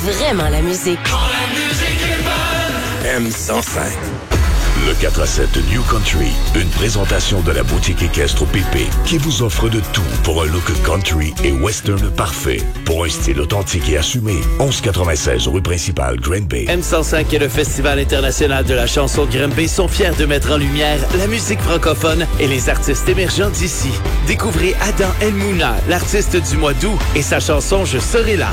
vraiment la musique. M105. Le 4 à 7 New Country, une présentation de la boutique équestre au PP qui vous offre de tout pour un look country et western parfait. Pour un style authentique et assumé, 1196 rue principale, Green Bay. M105 et le Festival international de la chanson de Green Bay sont fiers de mettre en lumière la musique francophone et les artistes émergents d'ici. Découvrez Adam El Mouna, l'artiste du mois d'août, et sa chanson « Je serai là ».